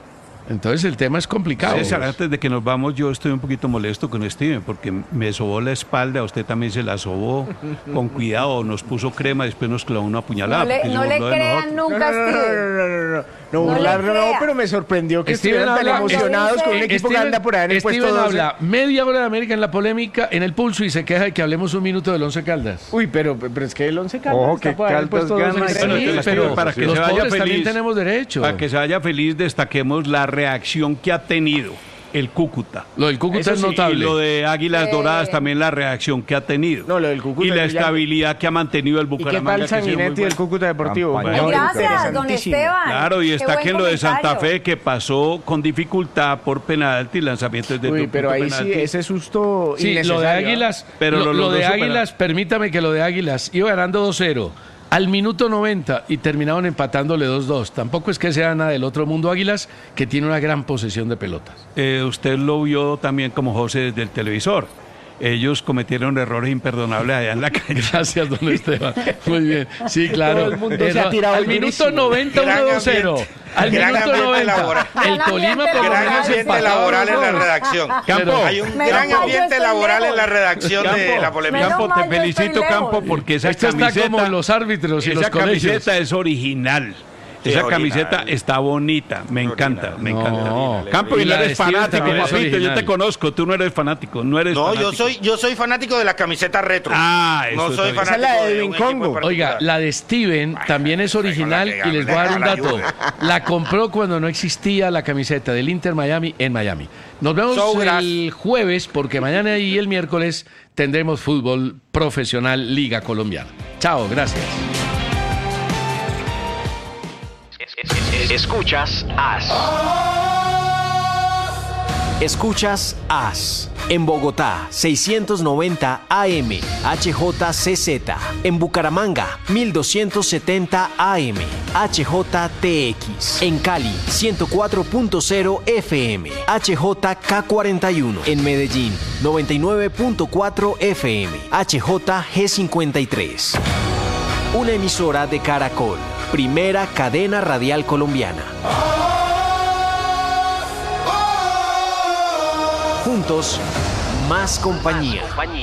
Entonces el tema es complicado. César, antes de que nos vamos, yo estoy un poquito molesto con Steven porque me sobó la espalda, a usted también se la sobó. Con cuidado, nos puso crema y después nos clavó una puñalada. No le crean nunca a Steven. No, pero me sorprendió que estuvieran tan emocionados con un equipo que anda por ahí en el puesto 12. Habla media hora de América en la polémica, en el pulso, y se queja de que hablemos un minuto del Once Caldas. Uy, pero es que el Once Caldas está por ahí en el puesto 12. Pero para que se vaya feliz, también tenemos derecho. Para que se vaya feliz, destaquemos la reacción que ha tenido el Cúcuta. Lo del Cúcuta es notable. Y lo de Águilas Doradas también, la reacción que ha tenido. No, lo del Cúcuta. Y la estabilidad que ha mantenido el Bucaramanga. ¿Y qué tal Sanguinetti del Cúcuta Deportivo? Gracias, don Esteban. Claro, y está que en lo de Santa Fe, que pasó con dificultad por penalti, lanzamientos de pero ahí penalti. Sí, ese susto innecesario. Lo de Águilas, pero lo de Águilas, permítame que lo de Águilas, iba ganando 2-0. Al minuto 90 y terminaron empatándole 2-2. Tampoco es que sea nada del otro mundo Águilas, que tiene una gran posesión de pelotas. Usted lo vio también como José desde el televisor. Ellos cometieron errores imperdonables allá en la calle. Gracias, don Esteban. Muy bien. Sí, claro. Todo el mundo se ha tirado al minuto 90, 1-0. Al minuto 90. El Tolima por lo menos ambiente laboral en la redacción. Campo, hay un gran ambiente laboral en la redacción de la polémica. Campo, te felicito, Campo, porque esa camiseta... está como los árbitros y los colegios. Esa camiseta es original. Esa camiseta está bonita, me encanta, me encanta. Campo, y no eres fanático, papito, yo te conozco, tú no eres fanático, yo soy fanático de la camiseta retro. No soy fanático de Edwin Congo. Oiga, la de Steven también es original y les voy a dar un dato. La compró cuando no existía la camiseta del Inter Miami en Miami. Nos vemos el jueves porque mañana y el miércoles tendremos fútbol profesional Liga Colombiana. Chao, gracias. Escuchas AS. Escuchas AS. En Bogotá, 690 AM, HJCZ. En Bucaramanga, 1270 AM, HJTX. En Cali, 104.0 FM, HJK41. En Medellín, 99.4 FM, HJG53. Una emisora de Caracol. Primera cadena radial colombiana. Juntos, más compañía.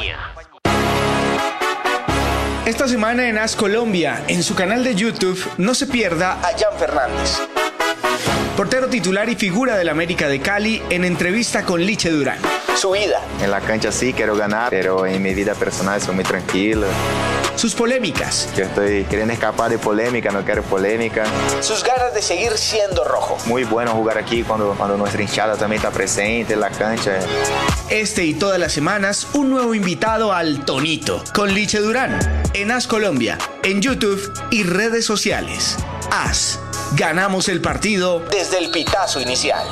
Esta semana en AS Colombia, en su canal de YouTube, no se pierda a Jan Fernández, portero titular y figura del América de Cali, en entrevista con Liche Durán. Su vida. En la cancha sí quiero ganar, pero en mi vida personal soy muy tranquilo. Sus polémicas. Yo estoy queriendo escapar de polémica, no quiero polémica. Sus ganas de seguir siendo rojo. Muy bueno jugar aquí cuando nuestra hinchada también está presente en la cancha. Este y todas las semanas, un nuevo invitado al Tonito, con Liche Durán, en AS Colombia, en YouTube y redes sociales. AS. Ganamos el partido desde el pitazo inicial.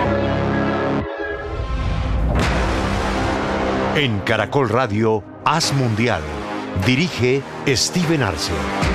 En Caracol Radio, AS Mundial. Dirige Steven Arce.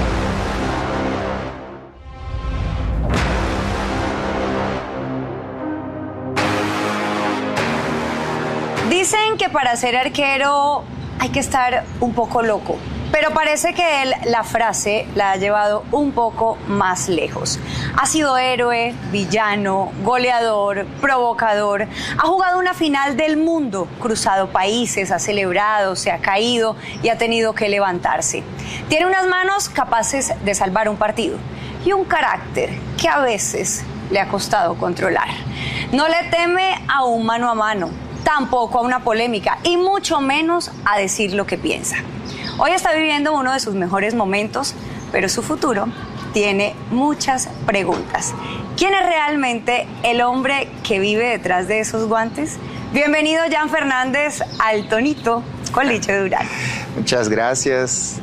Dicen que para ser arquero hay que estar un poco loco. Pero parece que él la frase la ha llevado un poco más lejos. Ha sido héroe, villano, goleador, provocador. Ha jugado una final del mundo, cruzado países, ha celebrado, se ha caído y ha tenido que levantarse. Tiene unas manos capaces de salvar un partido y un carácter que a veces le ha costado controlar. No le teme a un mano a mano, tampoco a una polémica y mucho menos a decir lo que piensa. Hoy está viviendo uno de sus mejores momentos, pero su futuro tiene muchas preguntas. ¿Quién es realmente el hombre que vive detrás de esos guantes? Bienvenido, Jan Fernández, al Tonito con Liche Durán. Muchas gracias.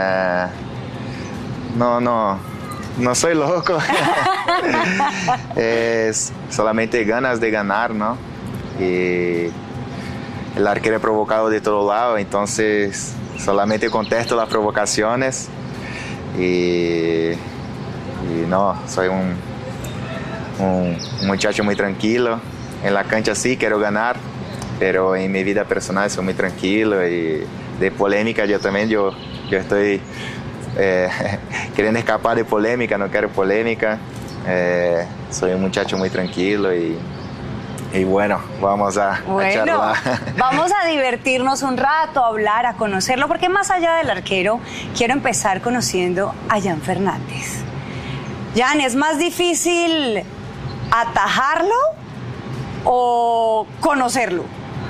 No soy loco. Es solamente ganas de ganar, ¿no? Y el arquero es provocado de todo lado, entonces solamente contesto las provocaciones y no, soy un muchacho muy tranquilo. En la cancha sí quiero ganar, pero en mi vida personal soy muy tranquilo y de polémica yo estoy queriendo escapar de polémica, no quiero polémica Soy un muchacho muy tranquilo y bueno, vamos a charlar. Vamos a divertirnos un rato, a hablar, a conocerlo, porque más allá del arquero, quiero empezar conociendo a Jan Fernández. Jan, ¿es más difícil atajarlo o conocerlo?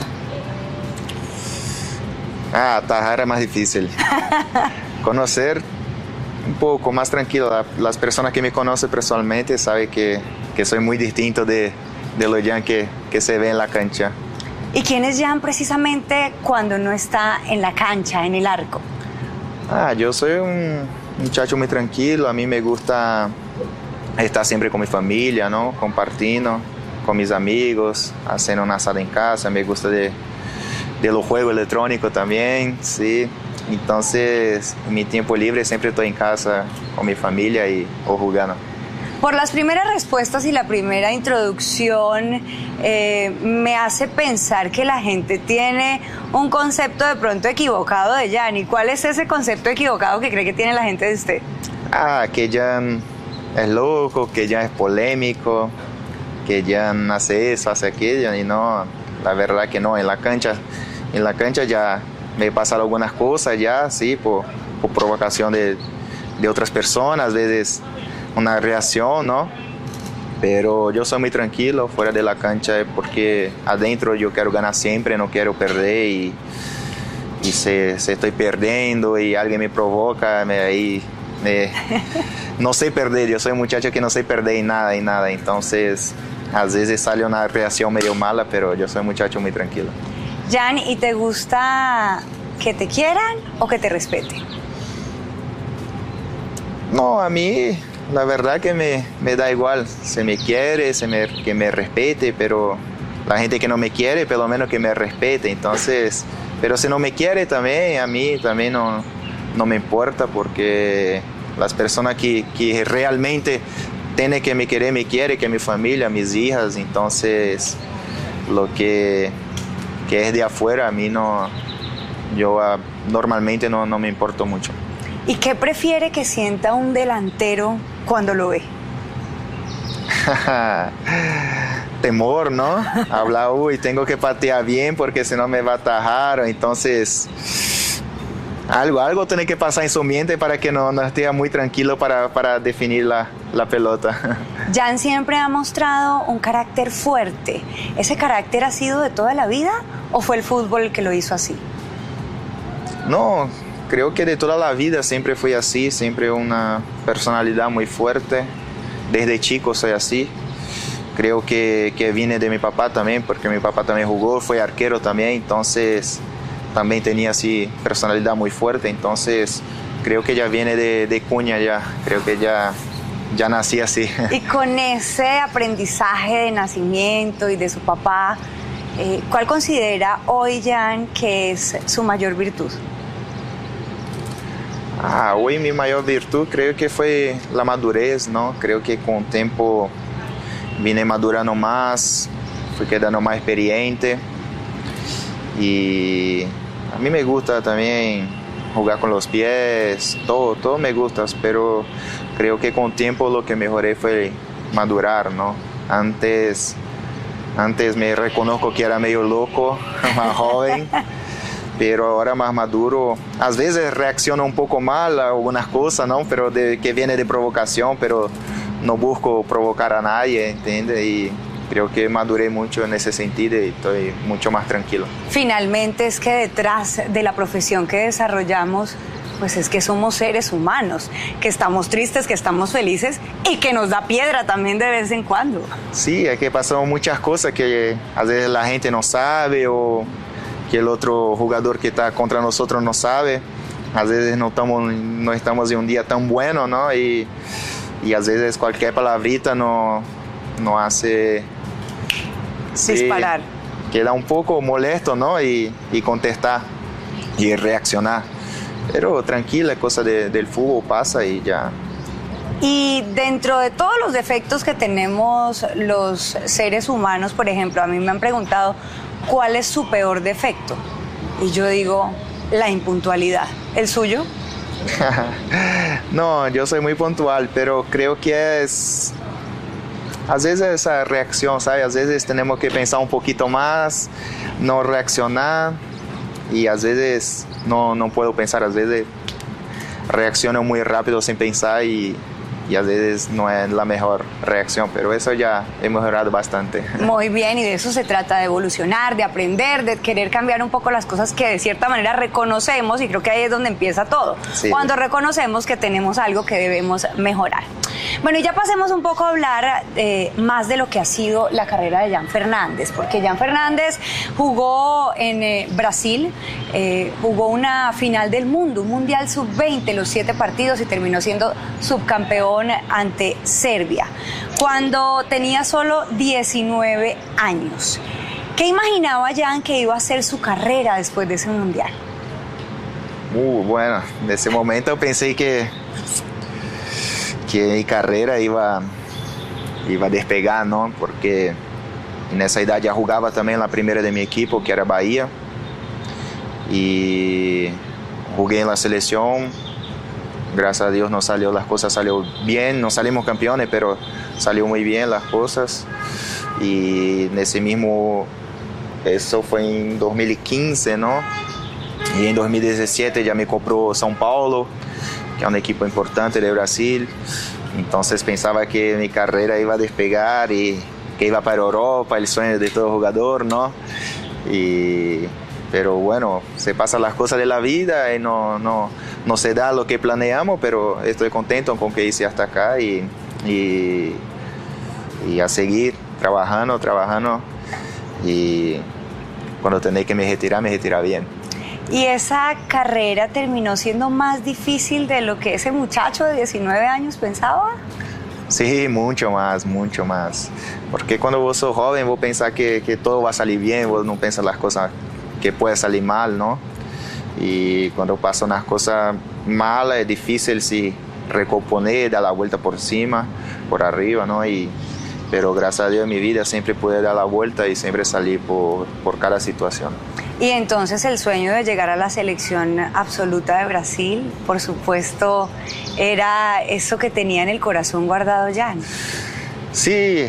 Atajar es más difícil. Conocer un poco más tranquilo. Las personas que me conocen personalmente saben que soy muy distinto de lo Jan que se ve en la cancha. ¿Y quién es Jan precisamente cuando no está en la cancha, en el arco? Yo soy un muchacho muy tranquilo. A mí me gusta estar siempre con mi familia, ¿no? Compartiendo con mis amigos, haciendo una asada en casa. Me gusta de los juegos electrónicos también, sí. Entonces, en mi tiempo libre siempre estoy en casa con mi familia o jugando. Por las primeras respuestas y la primera introducción, me hace pensar que la gente tiene un concepto de pronto equivocado de Jan. ¿Y cuál es ese concepto equivocado que cree que tiene la gente de usted? Que Jan es loco, que Jan es polémico, que Jan hace eso, hace aquello, y no, la verdad que no. En la cancha ya me pasaron algunas cosas ya, sí, por provocación de otras personas, a veces una reacción, ¿no? Pero yo soy muy tranquilo fuera de la cancha porque adentro yo quiero ganar siempre, no quiero perder y si estoy perdiendo y alguien me provoca, no sé perder, yo soy un muchacho que no sé perder en nada, entonces a veces sale una reacción medio mala, pero yo soy un muchacho muy tranquilo. Jan, ¿y te gusta que te quieran o que te respeten? No, a mí la verdad que me da igual, se me quiere, que me respete, pero la gente que no me quiere, por lo menos que me respete, entonces, pero si no me quiere también, a mí también no me importa, porque las personas que realmente tienen que me quiere, que mi familia, mis hijas, entonces lo que es de afuera, a mí no, yo normalmente no me importo mucho. ¿Y qué prefiere que sienta un delantero cuando lo ve? Temor, ¿no? Habla, tengo que patear bien porque si no me va a atajar. Entonces, algo tiene que pasar en su mente para que no esté muy tranquilo para definir la pelota. Jan siempre ha mostrado un carácter fuerte. ¿Ese carácter ha sido de toda la vida o fue el fútbol el que lo hizo así? No, creo que de toda la vida siempre fui así, siempre una personalidad muy fuerte. Desde chico soy así. Creo que viene de mi papá también, porque mi papá también jugó, fue arquero también, entonces también tenía así personalidad muy fuerte. Entonces creo que ya viene de cuña ya, creo que ya nací así. Y con ese aprendizaje de nacimiento y de su papá, ¿cuál considera hoy Jan que es su mayor virtud? Hoy mi mayor virtud creo que fue la madurez, ¿no? Creo que con el tiempo vine madurando más, fui quedando más experiente y a mí me gusta también jugar con los pies, todo me gusta, pero creo que con el tiempo lo que mejoré fue madurar, ¿no? Antes me reconozco que era medio loco, más joven. Pero ahora más maduro, a veces reacciono un poco mal a algunas cosas, ¿no? Pero que viene de provocación, pero no busco provocar a nadie, ¿entiendes? Y creo que maduré mucho en ese sentido y estoy mucho más tranquilo. Finalmente es que detrás de la profesión que desarrollamos, pues es que somos seres humanos, que estamos tristes, que estamos felices y que nos da piedra también de vez en cuando. Sí, es que pasan muchas cosas que a veces la gente no sabe o que el otro jugador que está contra nosotros no sabe. A veces no estamos en un día tan bueno, ¿no? Y a veces cualquier palabrita no hace... disparar. Sí, queda un poco molesto, ¿no? Y contestar y reaccionar. Pero tranquila, cosa del fútbol pasa y ya. Y dentro de todos los defectos que tenemos los seres humanos, por ejemplo, a mí me han preguntado ¿cuál es su peor defecto? Y yo digo, la impuntualidad. ¿El suyo? No, yo soy muy puntual, pero creo que es Às vezes essa reação, sabe? Às vezes temos que pensar um pouquinho mais, não reaccionar, e às vezes não posso pensar, às vezes reacciono muito rápido sem pensar y a veces no es la mejor reacción, pero eso ya he mejorado bastante. Muy bien, y de eso se trata, de evolucionar, de aprender, de querer cambiar un poco las cosas que de cierta manera reconocemos, y creo que ahí es donde empieza todo, sí. Cuando reconocemos que tenemos algo que debemos mejorar. Bueno, y ya pasemos un poco a hablar más de lo que ha sido la carrera de Jan Fernández, porque Jan Fernández jugó en Brasil, jugó una final del mundo, un mundial sub-20, los 7 partidos, y terminó siendo subcampeón ante Serbia, cuando tenía solo 19 años. ¿Qué imaginaba Jan que iba a ser su carrera después de ese mundial? Bueno, en ese momento pensé que mi carrera iba a despegar, ¿no? Porque en esa edad ya jugaba también la primera de mi equipo, que era Bahía, y jugué en la selección. Gracias a Dios las cosas salieron bien, no salimos campeones, pero salió muy bien las cosas. Y en ese mismo, eso fue en 2015, ¿no? Y en 2017 ya me compró São Paulo, que es un equipo importante de Brasil. Entonces pensaba que mi carrera iba a despegar y que iba para Europa, el sueño de todo jugador, ¿no? Pero bueno, se pasan las cosas de la vida y no se da lo que planeamos, pero estoy contento con que hice hasta acá y a seguir trabajando y cuando tenés que me retirar bien. ¿Y esa carrera terminó siendo más difícil de lo que ese muchacho de 19 años pensaba? Sí, mucho más. Porque cuando vos sos joven, vos pensás que todo va a salir bien, vos no pensás las cosas que pueden salir mal, ¿no? Y cuando pasan las cosas malas es difícil si recomponer, dar la vuelta por encima, por arriba, ¿no? Pero gracias a Dios en mi vida siempre pude dar la vuelta y siempre salir por cada situación. Y entonces el sueño de llegar a la selección absoluta de Brasil, por supuesto, era eso que tenía en el corazón guardado Jan. Sí,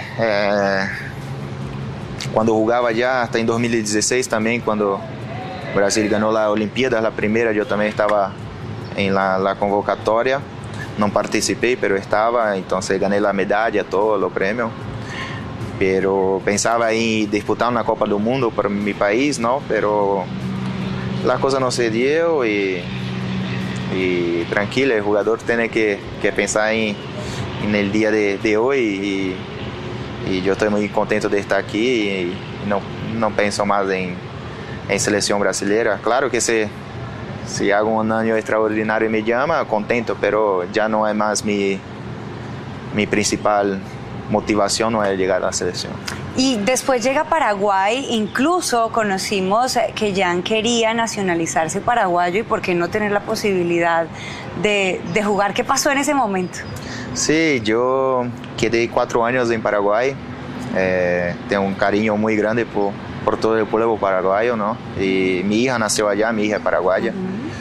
cuando jugaba ya, hasta en 2016 también, cuando Brasil ganó la Olimpíada, la primera, yo también estaba en la convocatoria, no participé, pero estaba, entonces gané la medalla, todos los premios. Pero pensaba en disputar una Copa del Mundo para mi país, ¿no? Pero la cosa no se dio y tranquilo, el jugador tiene que pensar en el día de hoy y yo estoy muy contento de estar aquí y no pienso más en selección brasileña. Claro que si hago un año extraordinario y me llama, contento, pero ya no es más mi principal motivación, no es llegar a la selección. Y después llega Paraguay, incluso conocimos que Jan quería nacionalizarse paraguayo y por qué no tener la posibilidad de jugar. ¿Qué pasó en ese momento? Sí, yo quedé 4 años en Paraguay, tengo un cariño muy grande por todo el pueblo paraguayo, ¿no? Y mi hija nació allá, mi hija es paraguaya,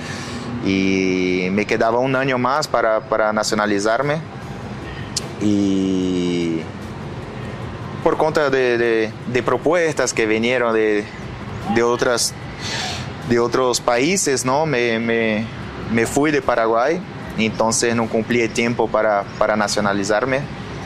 y me quedaba un año más para nacionalizarme. Y por cuenta de propuestas que vinieron de otros países, ¿no? Me fui de Paraguay, entonces no cumplí el tiempo para nacionalizarme,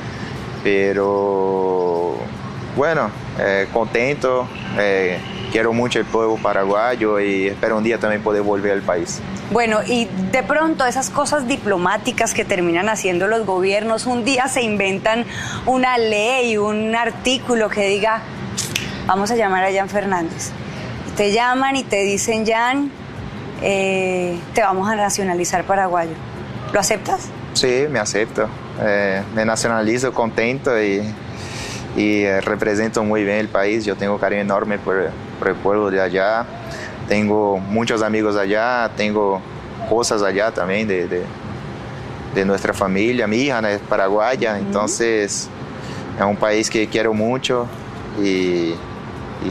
pero bueno, contento, quiero mucho el pueblo paraguayo y espero un día también poder volver al país. Bueno, y de pronto esas cosas diplomáticas que terminan haciendo los gobiernos, un día se inventan una ley, un artículo que diga, vamos a llamar a Jan Fernández. Te llaman y te dicen, Jan, te vamos a nacionalizar paraguayo. ¿Lo aceptas? Sí, me acepto. Me nacionalizo contento y represento muy bien el país. Yo tengo cariño enorme por el pueblo de allá. Tengo muchos amigos allá, tengo cosas allá también de nuestra familia. Mi hija es paraguaya, entonces es un país que quiero mucho y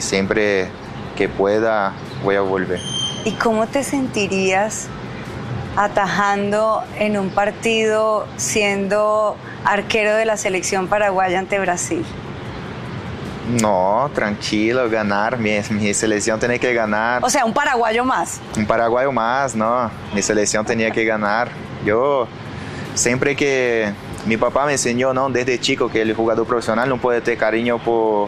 siempre que pueda voy a volver. ¿Y cómo te sentirías atajando en un partido siendo arquero de la selección paraguaya ante Brasil? No, tranquilo, ganar. Mi selección tenía que ganar. O sea, un paraguayo más. Un paraguayo más, no. Mi selección tenía que ganar. Yo, siempre que mi papá me enseñó, ¿no? Desde chico, que el jugador profesional no puede tener cariño por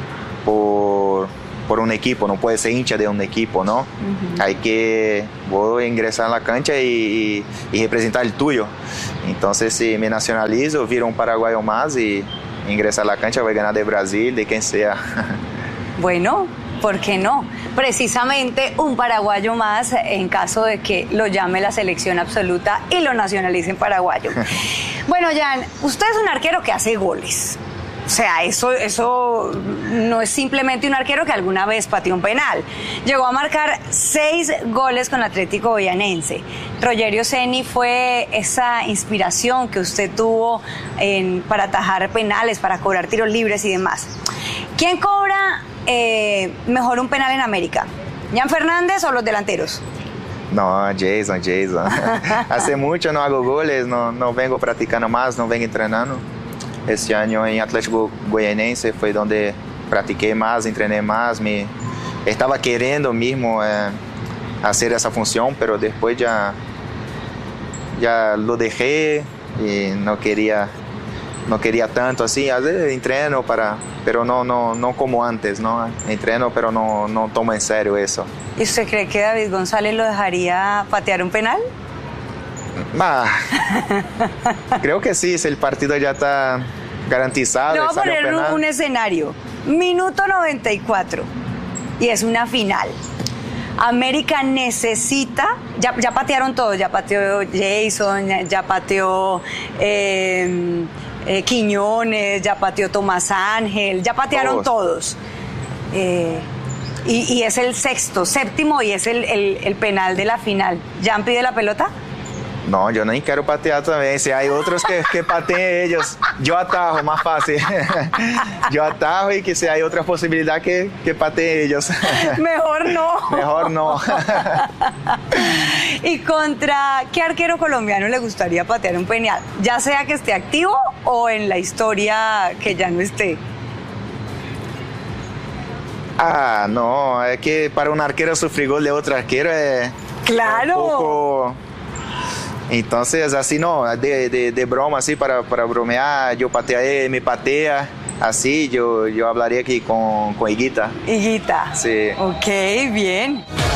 un equipo, no puede ser hincha de un equipo, ¿no? Hay que ingresar a la cancha y representar el tuyo. Entonces, si me nacionalizo, viro un paraguayo más y ingresa a la cancha, voy a ganar de Brasil, de quien sea. Bueno, ¿por qué no? Precisamente un paraguayo más en caso de que lo llame la selección absoluta y lo nacionalicen paraguayo. Bueno, Jan, usted es un arquero que hace goles. O sea, eso no es simplemente un arquero que alguna vez pateó un penal. Llegó a marcar 6 goles con Atlético Goianense. Rogerio Ceni fue esa inspiración que usted tuvo para atajar penales, para cobrar tiros libres y demás. ¿Quién cobra mejor un penal en América? ¿Jan Fernández o los delanteros? No, Jason. Hace mucho no hago goles, no vengo practicando más, no vengo entrenando. Este año en Atlético Goianense fue donde practiqué más, entrené más. Estaba queriendo mismo hacer esa función, pero después ya lo dejé y no quería tanto así. A veces entreno pero no como antes, ¿no? Entreno, pero no tomo en serio eso. ¿Y usted cree que David González lo dejaría patear un penal? Creo que sí, si el partido ya está garantizado. Le voy a poner un escenario. Minuto 94 y es una final. América necesita, ya patearon todos, ya pateó Jason, ya pateó Quiñones, ya pateó Tomás Ángel, ya patearon todos. Y es el séptimo y es el penal de la final. ¿Jan pide la pelota? No, yo ni quiero patear también. Si hay otros que pateen ellos, yo atajo, más fácil. Yo atajo y que si hay otra posibilidad que pateen ellos. Mejor no. Mejor no. ¿Y contra qué arquero colombiano le gustaría patear un penal? Ya sea que esté activo o en la historia que ya no esté. No, es que para un arquero sufrir gol de otro arquero es... Claro. Un poco... Entonces, así no, de broma, así para bromear, yo pateé, me patea, así yo hablaría aquí con Higuita. Higuita. Sí. Ok, bien.